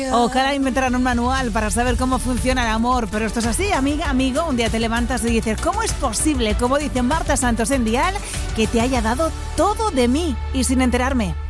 Ojalá inventaran un manual para saber cómo funciona el amor, pero esto es así, amiga, amigo. Un día te levantas y dices, ¿cómo es posible, como dice Marta Santos en Dial, que te haya dado todo de mí y sin enterarme?